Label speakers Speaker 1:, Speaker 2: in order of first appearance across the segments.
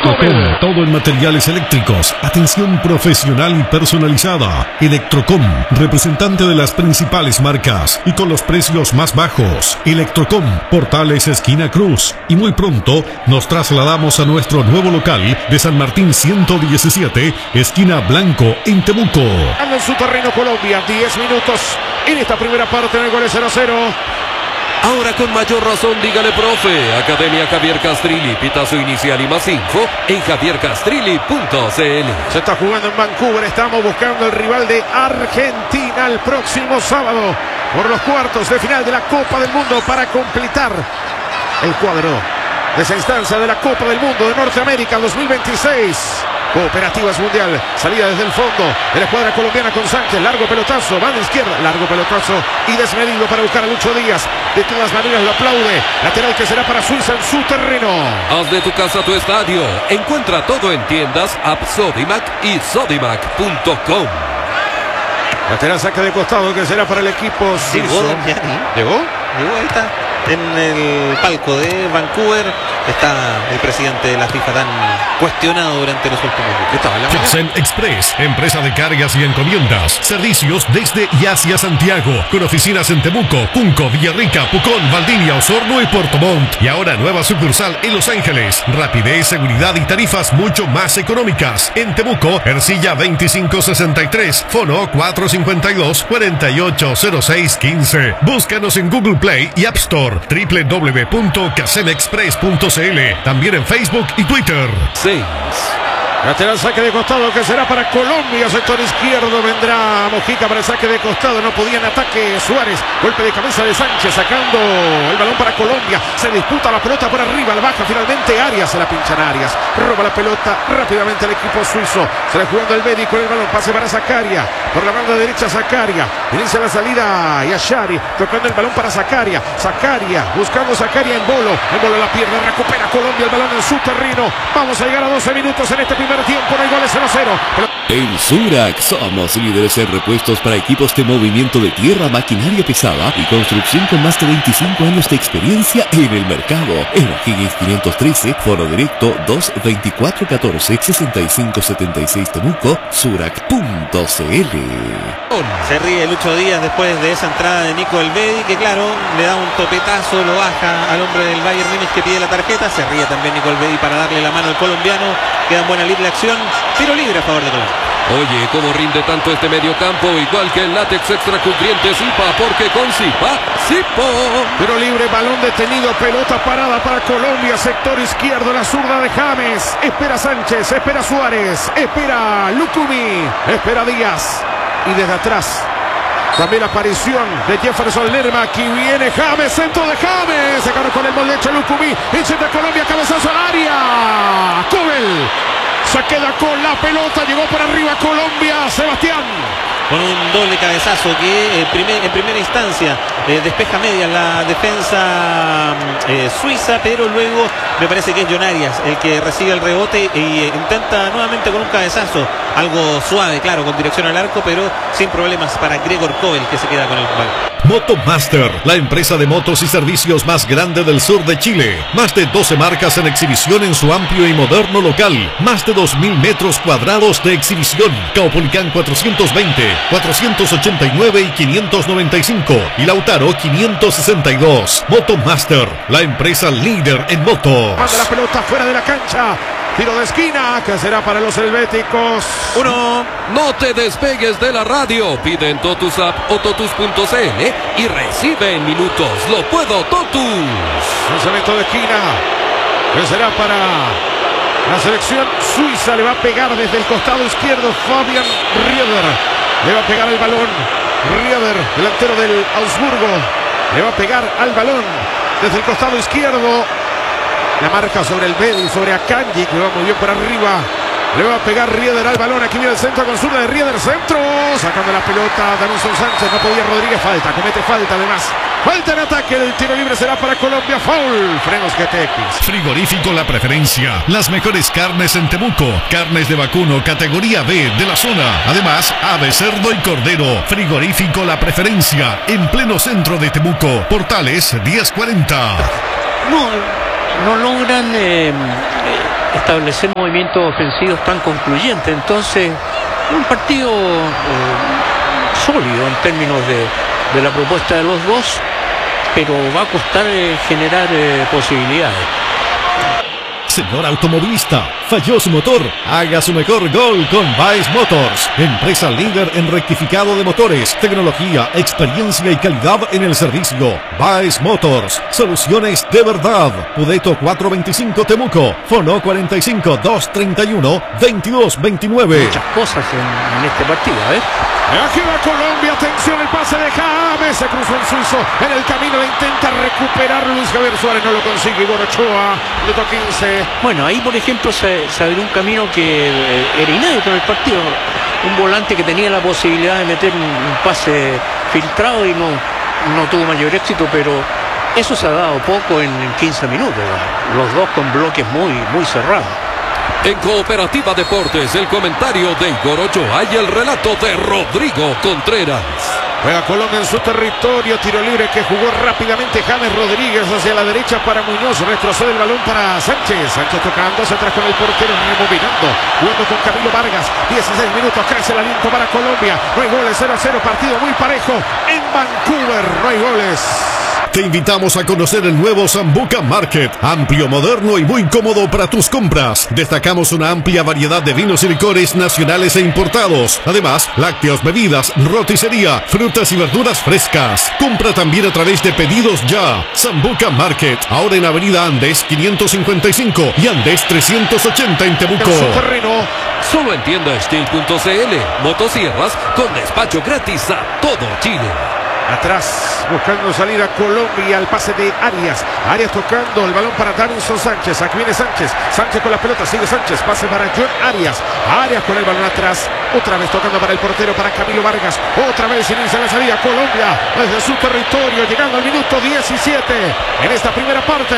Speaker 1: Electrocom, todo en materiales eléctricos, atención profesional y personalizada. Electrocom, representante de las principales marcas y con los precios más bajos. Electrocom, Portales esquina Cruz. Y muy pronto nos trasladamos a nuestro nuevo local de San Martín 117, esquina Blanco, en Temuco.
Speaker 2: En su terreno Colombia, 10 minutos en esta primera parte en el gol 0-0.
Speaker 3: Ahora con mayor razón, dígale profe. Academia Javier Castrilli, pitazo inicial y más info en javiercastrilli.cl.
Speaker 2: Se está jugando en Vancouver, estamos buscando el rival de Argentina el próximo sábado por los cuartos de final de la Copa del Mundo para completar el cuadro de esa instancia de la Copa del Mundo de Norteamérica 2026. Cooperativas Mundial, salida desde el fondo de la escuadra colombiana con Sánchez, largo pelotazo, banda izquierda, largo pelotazo y desmedido para buscar a Lucho Díaz. De todas maneras lo aplaude, lateral que será para Suiza en su terreno.
Speaker 3: Haz de tu casa tu estadio. Encuentra todo en tiendas, app Sodimac y sodimac.com.
Speaker 2: Lateral saque de costado que será para el equipo suizo. ¿Llegó?
Speaker 4: Llegó, ahí está. En el palco de Vancouver está el presidente de la FIFA tan cuestionado durante los últimos días.
Speaker 1: Kasem Express, empresa de cargas y encomiendas. Servicios desde y hacia Santiago, con oficinas en Temuco, Junco, Villarrica, Pucón, Valdivia, Osorno y Puerto Montt. Y ahora nueva sucursal en Los Ángeles. Rapidez, seguridad y tarifas mucho más económicas. En Temuco, Ercilla 2563, fono 452-480615. Búscanos en Google Play y App Store. www.casemexpress.cl. También en Facebook y Twitter.
Speaker 3: 6.
Speaker 2: Lateral saque de costado que será para Colombia, sector izquierdo, vendrá Mojica para el saque de costado, no podía en ataque Suárez, golpe de cabeza de Sánchez, sacando el balón para Colombia, se disputa la pelota por arriba, la baja finalmente Arias, se la pinchan Arias, roba la pelota rápidamente el equipo suizo, se la jugando el Bedi con el balón, pase para Zakaria, por la banda derecha Zakaria, inicia la salida Yashari, tocando el balón para Zakaria, buscando Zakaria en bolo la pierde, recupera Colombia el balón en su terreno, vamos a llegar a 12 minutos en este primer tiempo, no hay goles 0-0.
Speaker 5: En Surac somos líderes en repuestos para equipos de movimiento de tierra, maquinaria pesada y construcción con más de 25 años de experiencia en el mercado. En O'Higgins 513, foro directo 224-14-6576 Temuco, surac.cl.
Speaker 4: Se ríe Lucho Díaz después de esa entrada de Nico Elvedi, que claro, le da un topetazo, lo baja al hombre del Bayern Múnich que pide la tarjeta. Se ríe también Nico Elvedi para darle la mano al colombiano. Queda en buena lid la acción, tiro libre a favor de Colombia.
Speaker 3: Oye, cómo rinde tanto este mediocampo, igual que el látex extra cubriente Zipa, porque con Zipa, Zipo.
Speaker 2: Tiro libre, balón detenido, pelota parada para Colombia, sector izquierdo, la zurda de James, espera Sánchez, espera Suárez, espera Lucumí, espera Díaz, y desde atrás también la aparición de Jefferson Lerma. Aquí viene James, centro de James, se agarró con el moldecho Lucumí, hincha de Colombia, cabezazo al área, Cobel se queda con la pelota, llegó por arriba Colombia, Sebastián.
Speaker 4: Con un doble cabezazo que en primera instancia despeja media la defensa suiza, pero luego me parece que es John Arias el que recibe el rebote y intenta nuevamente con un cabezazo, algo suave, claro, con dirección al arco, pero sin problemas para Gregor Kobel, que se queda con el balón.
Speaker 1: Motomaster, la empresa de motos y servicios más grande del sur de Chile. Más de 12 marcas en exhibición en su amplio y moderno local. Más de 2000 metros cuadrados de exhibición. Caupolicán 420, 489 y 595. Y Lautaro 562. Motomaster, la empresa líder en motos.
Speaker 2: Manda la pelota fuera de la cancha. Tiro de esquina que será para los helvéticos.
Speaker 3: 1. No te despegues de la radio. Pide en Totus App o totus.cl y recibe en minutos Lo Puedo Totus.
Speaker 2: Lanzamiento de esquina que será para la selección suiza. Le va a pegar desde el costado izquierdo Fabian Rieder. Le va a pegar el balón Rieder, delantero del Augsburgo. Le va a pegar al balón desde el costado izquierdo. La marca sobre el Bedi, sobre Akanji, que va muy bien por arriba. Le va a pegar Rieder al balón. Aquí viene el centro con zurda de Rieder. Centro. Sacando la pelota Danilson Sánchez. No podía Rodríguez. Falta. Comete falta además. Falta en ataque. El tiro libre será para Colombia. Foul. Frenos GTX.
Speaker 1: Frigorífico La Preferencia. Las mejores carnes en Temuco. Carnes de vacuno categoría B de la zona. Además, ave, cerdo y cordero. Frigorífico La Preferencia. En pleno centro de Temuco. Portales 1040.
Speaker 6: No logran establecer movimientos ofensivos tan concluyentes. Entonces, un partido sólido en términos de la propuesta de los dos, pero va a costar generar posibilidades.
Speaker 1: Señor automovilista, falló su motor. Haga su mejor gol con Baez Motors, empresa líder en rectificado de motores, tecnología, experiencia y calidad en el servicio. Baez Motors, soluciones de verdad. Pudeto 425 Temuco, Fono 45 231 2229.
Speaker 6: Muchas cosas en este partido,
Speaker 2: Aquí va Colombia, atención, el pase de James, se cruzó el suizo, en el camino le intenta recuperar Luis Javier Suárez, no lo consigue. Igor Ochoa, minuto 15.
Speaker 6: Bueno, ahí por ejemplo se abrió un camino que era inédito en el partido. Un volante que tenía la posibilidad de meter un pase filtrado y no tuvo mayor éxito, pero eso se ha dado poco en 15 minutos. Los dos con bloques muy cerrados.
Speaker 3: En Cooperativa Deportes, el comentario de Igor Ochoa y el relato de Rodrigo Contreras.
Speaker 2: Juega Colombia en su territorio, tiro libre que jugó rápidamente James Rodríguez hacia la derecha para Muñoz, retrocede el balón para Sánchez, Sánchez tocándose atrás con el portero, rebobinando, jugando con Camilo Vargas, 16 minutos, crece el aliento para Colombia, no hay goles, 0-0, partido muy parejo en Vancouver, no hay goles.
Speaker 1: Te invitamos a conocer el nuevo Sambuca Market, amplio, moderno y muy cómodo para tus compras. Destacamos una amplia variedad de vinos y licores nacionales e importados. Además, lácteos, bebidas, roticería, frutas y verduras frescas. Compra también a través de Pedidos Ya. Sambuca Market, ahora en Avenida Andes 555 y Andes 380 en Temuco.
Speaker 2: En su terreno.
Speaker 3: Solo en tiendasteel.cl. Motosierras con despacho gratis a todo Chile.
Speaker 2: Atrás, buscando salir a Colombia, el pase de Arias. Arias tocando el balón para Davinson Sánchez. Aquí viene Sánchez. Sánchez con la pelota, sigue Sánchez. Pase para John Arias. Arias con el balón atrás. Otra vez tocando para el portero, para Camilo Vargas. Otra vez inicia la salida Colombia desde su territorio, llegando al minuto 17 en esta primera parte.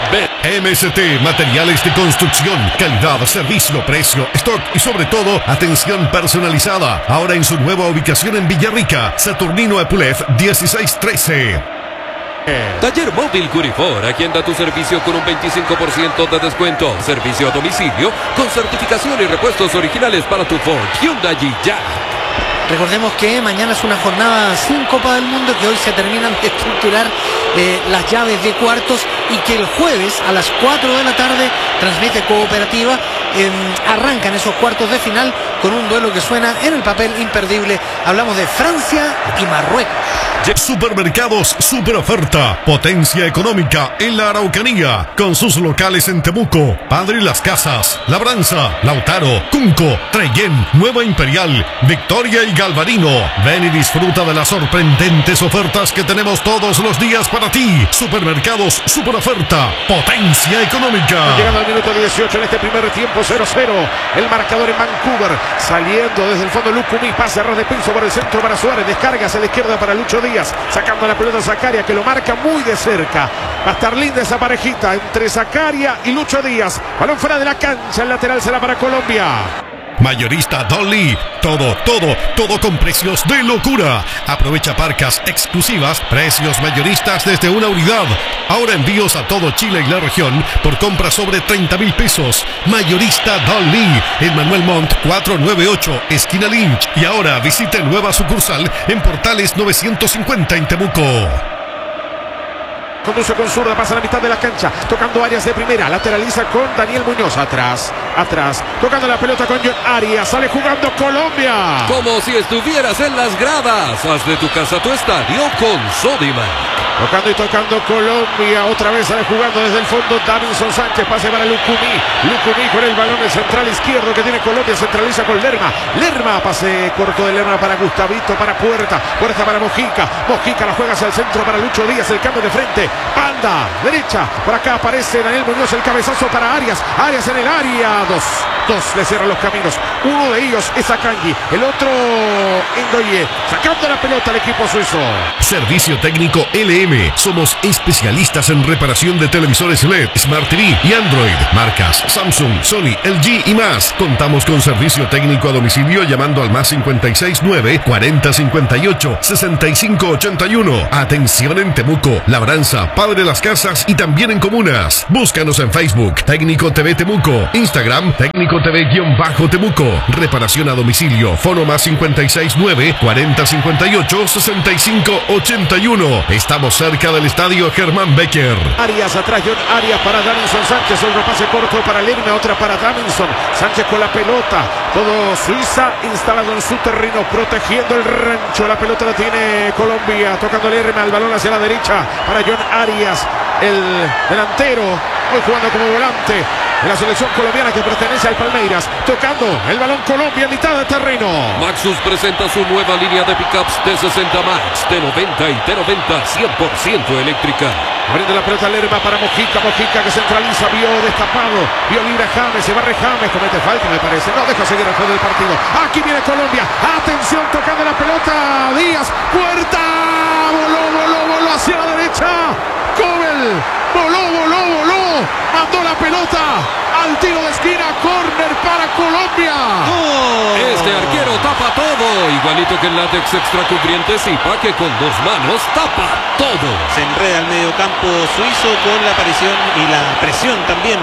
Speaker 1: MST, materiales de construcción, calidad, servicio, precio, stock y sobre todo, atención personalizada. Ahora en su nueva ubicación en Villarrica, Saturnino Epulef 1613.
Speaker 3: Taller Móvil Curifor, agenda tu servicio con un 25% de descuento. Servicio a domicilio con certificación y repuestos originales para tu Ford, Hyundai y Jack.
Speaker 7: Recordemos que mañana es una jornada sin Copa del Mundo, que hoy se terminan de estructurar las llaves de cuartos y que el jueves a las 4 de la tarde transmite Cooperativa. Arrancan esos cuartos de final con un duelo que suena en el papel imperdible. Hablamos de Francia y Marruecos.
Speaker 1: Supermercados Super Oferta, potencia económica en la Araucanía, con sus locales en Temuco, Padre Las Casas, Labranza, Lautaro, Cunco, Trellén, Nueva Imperial, Victoria y Galvarino. Ven y disfruta de las sorprendentes ofertas que tenemos todos los días para ti. Supermercados Super Oferta, potencia económica.
Speaker 2: Llegando al minuto 18 en este primer tiempo, 0-0. El marcador en Vancouver, saliendo desde el fondo Lucumí, pase a ras de piso por el centro para Suárez, descarga hacia la izquierda para Lucho Díaz, sacando la pelota Zacaria, que lo marca muy de cerca. Va a estar linda esa parejita entre Zacaria y Lucho Díaz. Balón fuera de la cancha, el lateral será para Colombia.
Speaker 1: Mayorista Dolly, todo con precios de locura. Aprovecha parcas exclusivas, precios mayoristas desde una unidad. Ahora envíos a todo Chile y la región por compra sobre 30,000 pesos. Mayorista Dolly, en Manuel Montt 498, esquina Lynch. Y ahora visite nueva sucursal en Portales 950 en Temuco.
Speaker 2: Conduce con zurda, pasa a la mitad de la cancha, tocando áreas de primera, lateraliza con Daniel Muñoz, atrás, tocando la pelota con John Arias, sale jugando Colombia.
Speaker 3: Como si estuvieras en las gradas, haz de tu casa tu estadio con Sodimac.
Speaker 2: Tocando y tocando Colombia, otra vez sale jugando desde el fondo Davinson Sánchez, pase para Lucumí con el balón, el central izquierdo que tiene Colombia, centraliza con Lerma, pase corto de Lerma para Gustavito, para Puerta para Mojica la juega hacia el centro para Lucho Díaz, el cambio de frente, banda derecha, por acá aparece Daniel Muñoz, el cabezazo para Arias en el área, dos le cierran los caminos, uno de ellos es Akanji, el otro Endoye, sacando la pelota al equipo suizo.
Speaker 1: Servicio técnico LE TVM. Somos especialistas en reparación de televisores LED, Smart TV y Android. Marcas Samsung, Sony, LG y más. Contamos con servicio técnico a domicilio llamando al más 569 40 58 65 81. Atención en Temuco, Labranza, Padre Las Casas y también en comunas. Búscanos en Facebook, Técnico TV Temuco, Instagram, Técnico TV-Temuco. Reparación a domicilio, fono más 569 40 58 65 81. Estamos cerca del estadio Germán Becker.
Speaker 2: Arias atrás, John Arias para Davinson Sánchez, otro pase corto para Lerme, otra para Davinson Sánchez con la pelota, todo Suiza instalado en su terreno, protegiendo el rancho, la pelota la tiene Colombia, tocando Lerme al balón hacia la derecha para John Arias, el delantero, hoy jugando como volante en la selección colombiana que pertenece al Palmeiras, tocando el balón Colombia en mitad de terreno.
Speaker 3: Maxus presenta su nueva línea de pickups T60 Max, T90 y T90 100% eléctrica.
Speaker 2: Abriendo la pelota Lerma para Mojica que centraliza, vio destapado, vio libre a James, se barre James, comete falta me parece, no deja seguir el juego del partido. Aquí viene Colombia, atención, tocando la pelota, Díaz, puerta, voló hacia la derecha, Cobel, voló, mandó la pelota al tiro de esquina, córner para Colombia.
Speaker 3: Este arquero tapa todo, igualito que el látex extracubriente Zipa, que con dos manos tapa todo.
Speaker 4: Se enreda al mediocampo suizo con la aparición y la presión también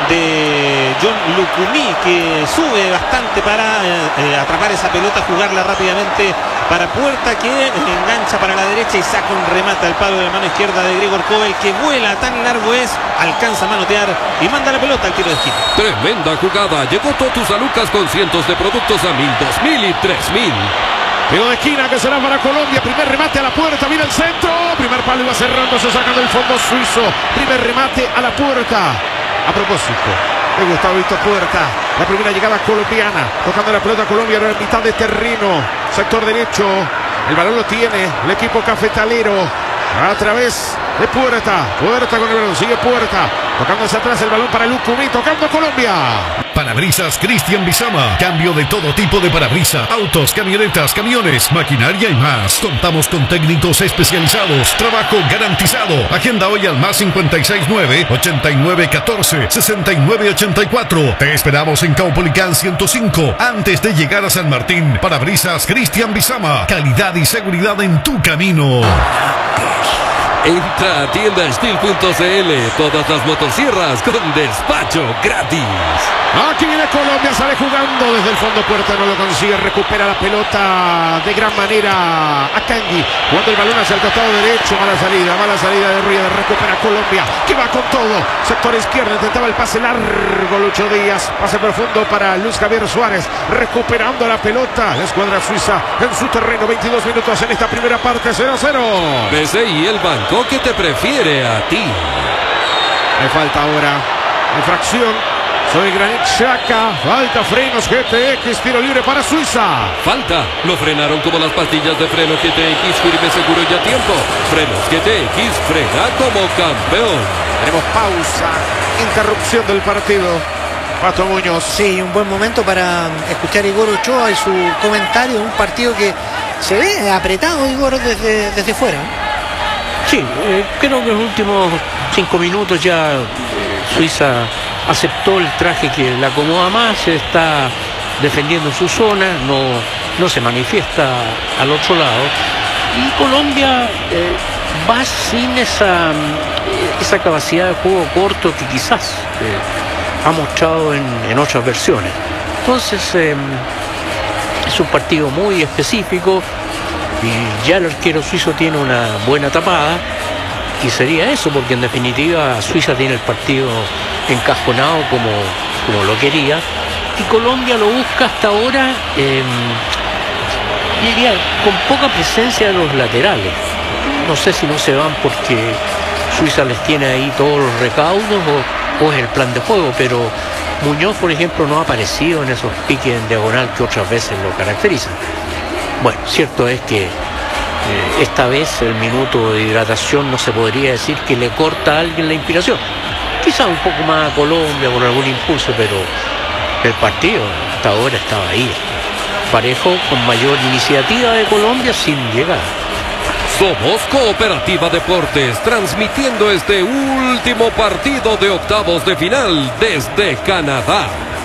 Speaker 4: de John Lucumí, que sube bastante para atrapar esa pelota, jugarla rápidamente para Puerta, que engancha para la derecha y saca un remate al palo de la mano izquierda de Gregor Kobel, que vuela, tan largo es, alcanza a manotear y manda la pelota al tiro de esquina.
Speaker 3: Tremenda jugada, llegó Totus a Lucas con cientos de productos a 1000, 2000 y 3000.
Speaker 2: Tiro de esquina que será para Colombia, primer remate a la puerta, viene el centro, primer palo iba cerrando, se saca del fondo suizo, primer remate a la puerta. A propósito de Gustavo Víctor Puerta, la primera llegada colombiana, tocando la pelota Colombia en mitad de terreno, sector derecho, el balón lo tiene el equipo cafetalero a través de Puerta con el balón, sigue Puerta, tocando hacia atrás el balón para Lucumí, tocando Colombia.
Speaker 1: Parabrisas Cristian Bizama. Cambio de todo tipo de parabrisas. Autos, camionetas, camiones, maquinaria y más. Contamos con técnicos especializados. Trabajo garantizado. Agenda hoy al más 569 8914 6984. Te esperamos en Caupolicán 105. Antes de llegar a San Martín. Parabrisas Cristian Bizama. Calidad y seguridad en tu camino.
Speaker 3: Entra a tiendasteel.cl, todas las motosierras con despacho gratis.
Speaker 2: Aquí viene Colombia, sale jugando desde el fondo, Puerta no lo consigue, recupera la pelota de gran manera Akanji, jugando el balón hacia el costado derecho, mala salida de Rueda, recupera Colombia, que va con todo, sector izquierdo, intentaba el pase largo Lucho Díaz, pase profundo para Luis Javier Suárez, recuperando la pelota, la escuadra suiza en su terreno, 22 minutos en esta primera parte, 0-0.
Speaker 3: BCI, el banco que te prefiere a ti.
Speaker 2: Me falta ahora infracción. Soy Granit Xhaka, falta frenos GTX, tiro libre para Suiza.
Speaker 3: Falta, lo frenaron como las pastillas de freno GTX, firme, seguro y a tiempo. Frenos GTX, frena como campeón.
Speaker 2: Tenemos pausa, interrupción del partido. Pato Muñoz.
Speaker 7: Sí, un buen momento para escuchar a Igor Ochoa y su comentario, un partido que se ve apretado, Igor, desde fuera.
Speaker 6: Sí, creo que en los últimos 5 minutos ya Suiza aceptó el traje que le acomoda más, se está defendiendo su zona, no se manifiesta al otro lado, y Colombia va sin esa capacidad de juego corto que quizás ha mostrado en otras versiones. Entonces es un partido muy específico y ya el arquero suizo tiene una buena tapada. Y sería eso, porque en definitiva Suiza tiene el partido encajonado como lo quería. Y Colombia lo busca hasta ahora, diría, con poca presencia de los laterales. No sé si no se van porque Suiza les tiene ahí todos los recaudos o es el plan de juego, pero Muñoz, por ejemplo, no ha aparecido en esos piques en diagonal que otras veces lo caracterizan. Bueno, cierto es que esta vez el minuto de hidratación no se podría decir que le corta a alguien la inspiración. Quizá un poco más a Colombia con algún impulso, pero el partido hasta ahora estaba ahí. Parejo, con mayor iniciativa de Colombia sin llegar.
Speaker 3: Somos Cooperativa Deportes, transmitiendo este último partido de octavos de final desde Canadá.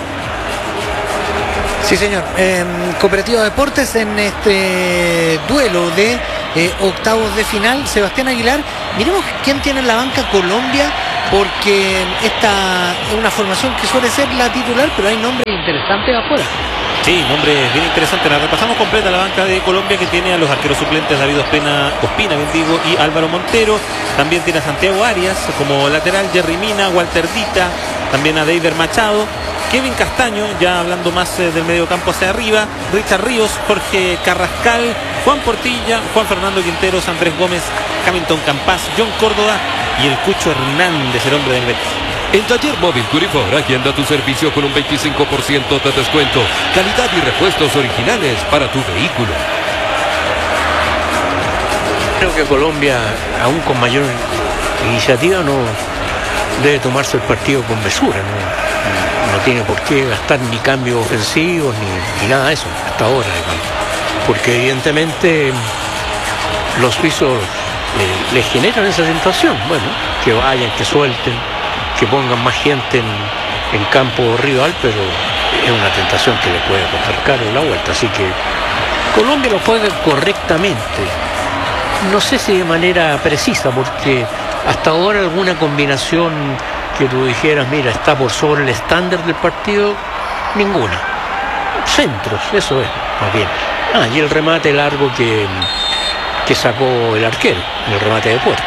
Speaker 7: Sí, señor. Cooperativa Deportes en este duelo de octavos de final. Sebastián Aguilar, miremos quién tiene en la banca Colombia, porque esta es una formación que suele ser la titular, pero hay nombres interesantes afuera.
Speaker 4: Sí, nombre bien interesante. La repasamos completa la banca de Colombia, que tiene a los arqueros suplentes David Ospina, y Álvaro Montero. También tiene a Santiago Arias como lateral, Jerry Mina, Walter Dita, también a Deider Machado, Kevin Castaño, ya hablando más del medio campo hacia arriba, Richard Ríos, Jorge Carrascal, Juan Portilla, Juan Fernando Quinteros, Andrés Gómez, Hamilton Campas, John Córdoba y el Cucho Hernández, el hombre del Betis.
Speaker 3: En Taller Móvil Curifor, agenda tu servicio con un 25% de descuento. Calidad y repuestos originales para tu vehículo.
Speaker 6: Creo que Colombia, aún con mayor iniciativa, no debe tomarse el partido con mesura. No tiene por qué gastar ni cambios ofensivos ni nada de eso, hasta ahora, digamos. Porque evidentemente los suizos les generan esa tentación. Bueno, que vayan, que suelten, que pongan más gente en campo rival, pero es una tentación que le puede costar caro la vuelta. Así que Colombia lo juega correctamente, no sé si de manera precisa, porque hasta ahora alguna combinación que tú dijeras, mira, está por sobre el estándar del partido, ninguna. Centros, eso es, más bien. Y el remate largo que sacó el arquero, el remate de puerta.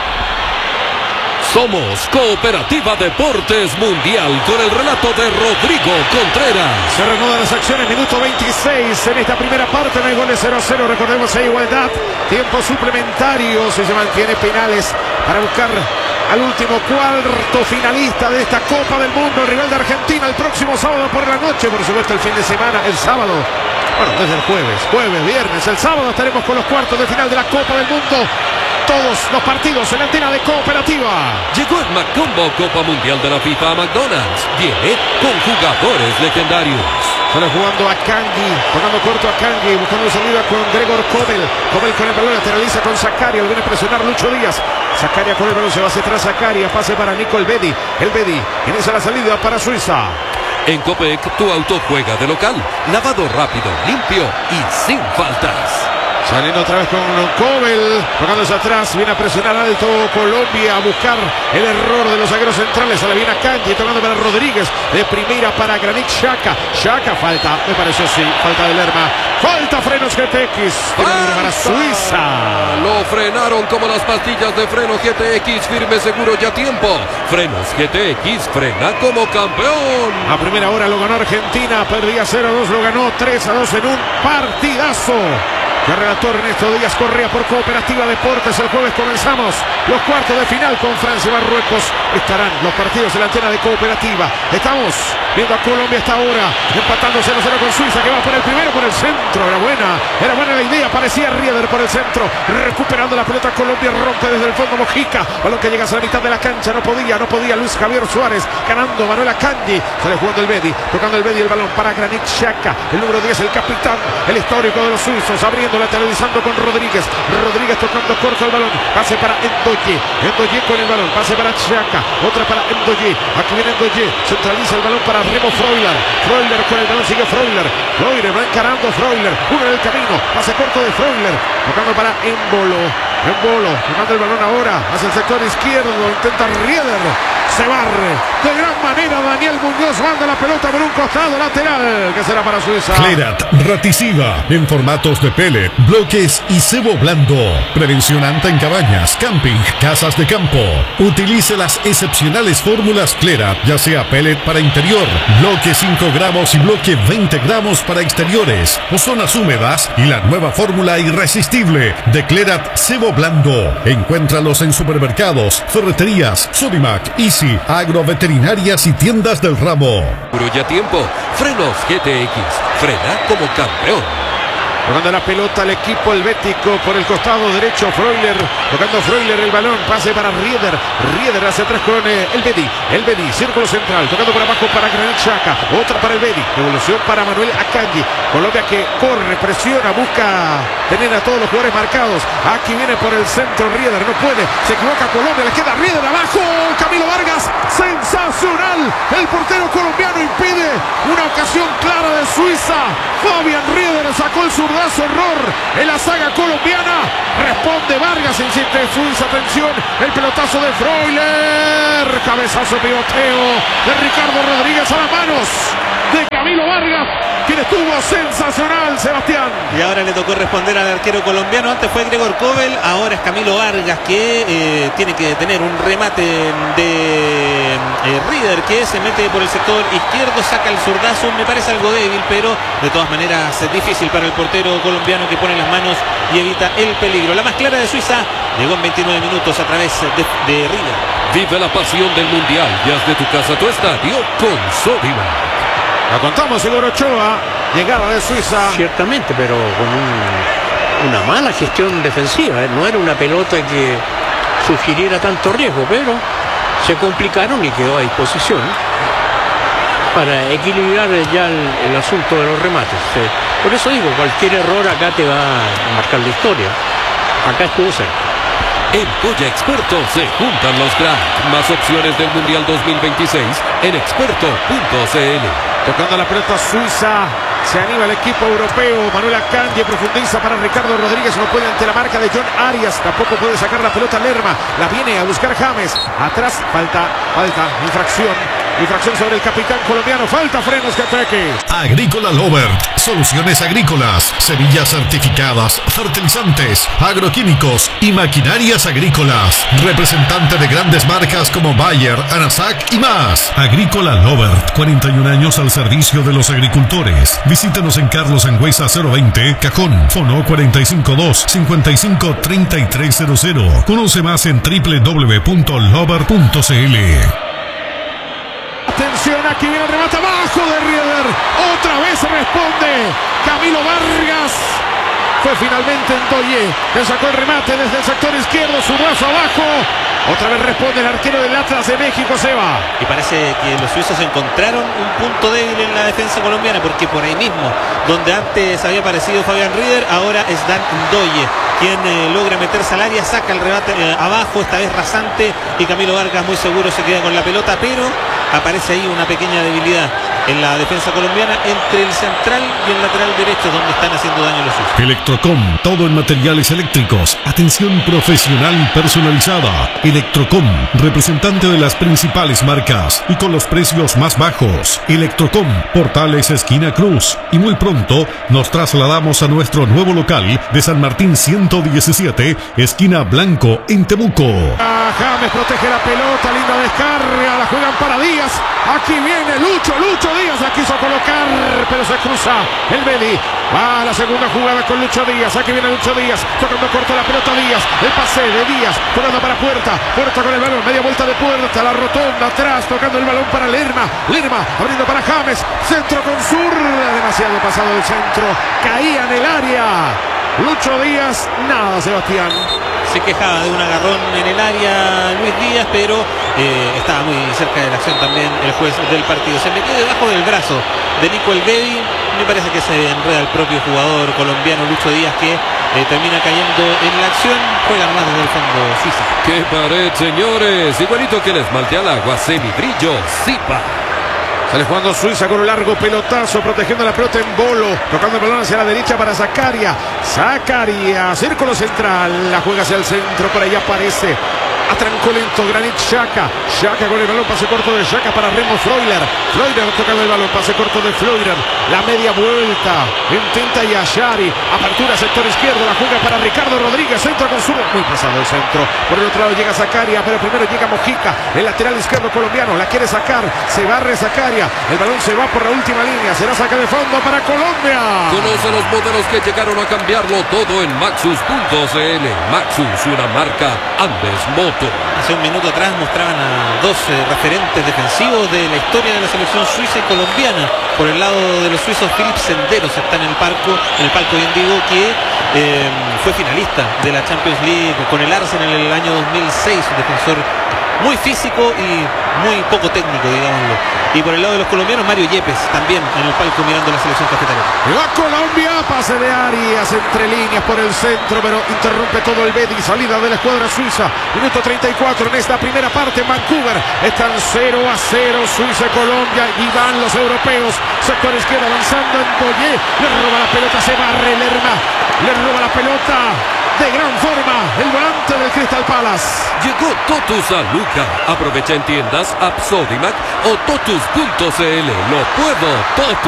Speaker 3: Somos Cooperativa Deportes Mundial, con el relato de Rodrigo Contreras.
Speaker 2: Se reanudan las acciones, minuto 26 en esta primera parte, no hay goles, 0-0, recordemos, hay igualdad, tiempo suplementario, se mantiene penales para buscar al último cuarto finalista de esta Copa del Mundo, el rival de Argentina, el próximo sábado por la noche, por supuesto el fin de semana, el sábado, bueno, desde el jueves, viernes, el sábado estaremos con los cuartos de final de la Copa del Mundo. Todos los partidos en la antena de Cooperativa.
Speaker 3: Llegó el Macombo Copa Mundial de la FIFA a McDonald's. Viene con jugadores legendarios.
Speaker 2: Sale jugando a Kangi, tocando corto a Kangi, buscando salida con Gregor Kobel. Kobel con el balón, lateraliza con Zakaria, lo viene a presionar Lucho Díaz. Zakaria con el balón, se va hacia atrás Zakaria, pase para Nico Elvedi. Elvedi inicia la salida para Suiza.
Speaker 3: En Copec, tu auto juega de local. Lavado rápido, limpio y sin faltas.
Speaker 2: Saliendo otra vez con Kobel, tocándose atrás, viene a presionar alto Colombia, a buscar el error de los zagueros centrales, sale bien a Kanji, tocando para Rodríguez, de primera para Granit Xhaka, falta, me pareció sí, falta de Lerma, falta frenos GTX, para Suiza.
Speaker 3: Lo frenaron como las pastillas de freno GTX, firme, seguro y a tiempo. Frenos GTX, frena como campeón.
Speaker 2: A primera hora lo ganó Argentina, perdía 0-2, lo ganó 3-2 en un partidazo. El relator Ernesto Díaz Correa por Cooperativa Deportes. El jueves comenzamos los cuartos de final con Francia y Marruecos. Estarán los partidos en la antena de Cooperativa. Estamos viendo a Colombia hasta ahora, empatando 0-0 con Suiza, que va por el primero, por el centro. Era buena la idea, parecía Rieder por el centro, recuperando la pelota Colombia, rompe desde el fondo Mojica, balón que llega a la mitad de la cancha, no podía Luis Javier Suárez, ganando Manuel Akanji, sale jugando el Bedi, tocando el Bedi, el balón para Granit Xhaka, el número 10, el capitán, el histórico de los suizos, abriendo, lateralizando con Rodríguez tocando corto el balón, pase para Endoye con el balón, pase para Xhaka, otra para Endoye, aquí viene Endoye, centraliza el balón para Remo Freuler con el balón, sigue Freuler va encarando Freuler, uno en el camino, pase corto de Freuler, tocando para Embolo, tocando el balón ahora hacia el sector izquierdo, intenta Rieder, se barre de gran manera Daniel Muñoz, manda la pelota por un costado lateral, que será para Suiza.
Speaker 1: Clerat Raticiva, en formatos de pellet, bloques y cebo blando. Prevención anta en cabañas, camping, casas de campo. Utilice las excepcionales fórmulas Clerat, ya sea pellet para interior, bloque 5 gramos y bloque 20 gramos para exteriores o zonas húmedas, y la nueva fórmula irresistible de Clerat cebo blando. Encuéntralos en supermercados, ferreterías, Sodimac, Easy, agroveterinarias y tiendas del ramo.
Speaker 3: Seguro y a tiempo. Frenos GTX, frena como campeón.
Speaker 2: Tocando la pelota al equipo helvético por el costado derecho. Freuler, tocando Freuler el balón. Pase para Rieder. Rieder hacia atrás con el Bedi. El Bedi, círculo central. Tocando por abajo para Granit Xhaka. Otra para el Bedi. Devolución para Manuel Akanji. Colombia que corre, presiona, busca tener a todos los jugadores marcados. Aquí viene por el centro Rieder. No puede. Se equivoca Colombia. Le queda Rieder abajo. Camilo Vargas. Sensacional. El portero colombiano impide una ocasión clara de Suiza. Fabián Rieder sacó el zurdazo, error en la saga colombiana. Responde Vargas, insiste Suiza, atención, el pelotazo de Freuler. Cabezazo, pivoteo de Ricardo Rodríguez a las manos de Camilo Vargas, quien estuvo sensacional, Sebastián.
Speaker 4: Y ahora le tocó responder al arquero colombiano. Antes fue Gregor Kobel, ahora es Camilo Vargas, que tiene que detener un remate de Rieder, que se mete por el sector izquierdo, saca el zurdazo. Me parece algo débil, pero de todas maneras es difícil para el portero colombiano, que pone las manos y evita el peligro. La más clara de Suiza llegó en 29 minutos a través de Rieder.
Speaker 3: Vive la pasión del Mundial y haz de tu casa tu estadio con Sodimac.
Speaker 2: La contamos, Igor Ochoa, llegada de Suiza.
Speaker 6: Ciertamente, pero con una mala gestión defensiva. No era una pelota que sugiriera tanto riesgo, pero se complicaron y quedó a disposición para equilibrar ya el asunto de los remates. Por eso digo, cualquier error acá te va a marcar la historia. Acá estuvo cerca.
Speaker 3: En Polla Experto se juntan los cracks. Más opciones del Mundial 2026 en experto.cl.
Speaker 2: Tocando la pelota Suiza, se anima el equipo europeo. Manuel Akanji profundiza para Ricardo Rodríguez, no puede ante la marca de John Arias, tampoco puede sacar la pelota Lerma, la viene a buscar James, atrás, falta, infracción sobre el capitán colombiano, falta frenos que ataque.
Speaker 1: Agrícola Lovert, soluciones agrícolas, semillas certificadas, fertilizantes, agroquímicos y maquinarias agrícolas. Representante de grandes marcas como Bayer, Anasac y más. Agrícola Lovert, 41 años al servicio de los agricultores. Visítanos en Carlos Angüesa 020, Cajón, Fono 452-553300. Conoce más en www.lovert.cl.
Speaker 2: Atención, aquí viene el remate abajo de Rieder. Otra vez responde Camilo Vargas. Fue finalmente Ndoye, que sacó el remate desde el sector izquierdo, su brazo abajo. Otra vez responde el arquero del Atlas de México, Seba.
Speaker 4: Y parece que los suizos encontraron un punto débil en la defensa colombiana, porque por ahí mismo, donde antes había aparecido Fabián Rieder, ahora es Dan Ndoye quien logra meterse al área, saca el remate abajo, esta vez rasante, y Camilo Vargas muy seguro se queda con la pelota, pero aparece ahí una pequeña debilidad en la defensa colombiana entre el central y el lateral derecho, donde están haciendo daño los suizos.
Speaker 1: Electrocom, todo en materiales eléctricos, atención profesional y personalizada. Electrocom, representante de las principales marcas y con los precios más bajos. Electrocom, Portales esquina Cruz, y muy pronto nos trasladamos a nuestro nuevo local de San Martín 117, esquina Blanco, en Temuco.
Speaker 2: James protege la pelota, linda descarga, la juegan para Díaz. Aquí viene Lucho Díaz, la quiso colocar, pero se cruza el Bedi. Va a la segunda jugada con Lucho Díaz. Aquí viene Lucho Díaz, tocando corto la pelota Díaz. El pase de Díaz, tocando para Puerta con el balón, media vuelta de Puerta, la rotonda atrás, tocando el balón para Lerma, abriendo para James, centro con zurda, demasiado pasado el centro, caía en el área. Lucho Díaz, nada, Sebastián.
Speaker 4: Se quejaba de un agarrón en el área Luis Díaz, pero estaba muy cerca de la acción también el juez del partido. Se metió debajo del brazo de Nico El Bedi. Me parece que se enreda el propio jugador colombiano Lucho Díaz, que termina cayendo en la acción. Juega más desde el fondo Suiza.
Speaker 3: ¡Qué pared, señores! Igualito que el esmalte al agua, semibrillo, Zipa.
Speaker 2: Sale jugando Suiza con un largo pelotazo, protegiendo la pelota en Bolo, tocando el balón hacia la derecha para Zakaria, círculo central, la juega hacia el centro, por ahí aparece atrancó lento Granit Xhaka con el balón, pase corto de Xhaka para Remo Freuler tocando el balón, pase corto de Freuler, la media vuelta, intenta Yashari, apertura sector izquierdo, la juega para Ricardo Rodríguez, centro con zurda, muy pesado el centro, por el otro lado llega Zakaria, pero primero llega Mojica, el lateral izquierdo colombiano, la quiere sacar, se barre Zakaria, el balón se va por la última línea, será saca de fondo para Colombia.
Speaker 3: Conoce los modelos que llegaron a cambiarlo todo en Maxus.cl. Maxus, una marca Andes Moto.
Speaker 4: Hace un minuto atrás mostraban a dos referentes defensivos de la historia de la selección suiza y colombiana, Por el lado de los suizos, Philipp Senderos está en el palco bien digo, que fue finalista de la Champions League con el Arsenal en el año 2006, un defensor muy físico y muy poco técnico, digámoslo. Y por el lado de los colombianos, Mario Yepes también en el palco mirando la selección cafetalera.
Speaker 2: Va Colombia, pase de Arias entre líneas por el centro, pero interrumpe todo el Betis, salida de la escuadra suiza. Minuto 34 en esta primera parte en Vancouver. Están 0-0 Suiza y Colombia y van los europeos. Sector izquierdo avanzando en Boyé. Le roba la pelota, se barre Lerma. Le roba la pelota. De gran forma, el volante del Crystal Palace.
Speaker 3: Llegó Totus a Luca. Aprovecha en tiendas App Sodimac o Totus.cl. Lo puedo, Totus.